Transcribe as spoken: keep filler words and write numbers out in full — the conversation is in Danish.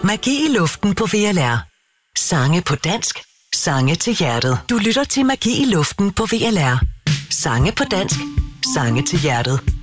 Magi i luften på V L R. Sange på dansk. Sange til hjertet. Du lytter til Magi i luften på V L R. Sange på dansk. Sange til hjertet.